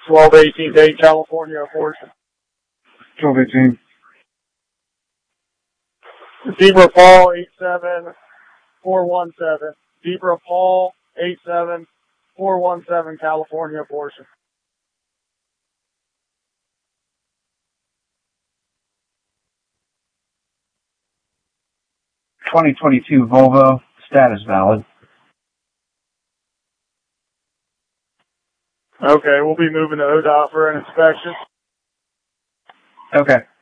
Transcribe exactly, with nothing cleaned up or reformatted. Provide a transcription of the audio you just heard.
twelve eighteen Dade, California, Porsche. twelve eighteen. Zebra Paul eight seven four one seven. Zebra Paul eight seven four one seven, California, Porsche. twenty twenty-two Volvo, status valid. Okay, we'll be moving to O D O T for an inspection. Okay.